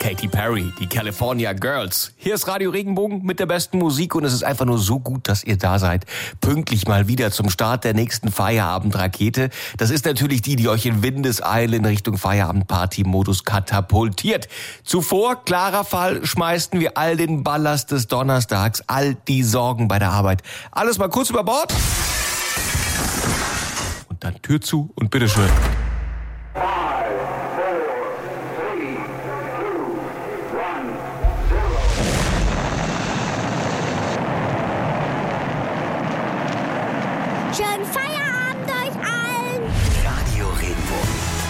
Katy Perry, die California Girls. Hier ist Radio Regenbogen mit der besten Musik und es ist einfach nur so gut, dass ihr da seid. Pünktlich mal wieder zum Start der nächsten Feierabendrakete. Das ist natürlich die euch in Windeseile in Richtung Feierabend-Party-Modus katapultiert. Zuvor, klarer Fall, schmeißen wir all den Ballast des Donnerstags, all die Sorgen bei der Arbeit. Alles mal kurz über Bord. Und dann Tür zu und bitteschön.